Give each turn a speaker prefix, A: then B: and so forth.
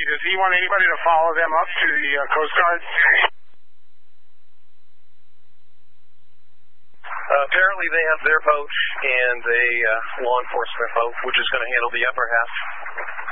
A: Does he want anybody to follow them up to the Coast Guard?
B: Apparently they have their boat and a law enforcement boat, which is going to handle the upper half.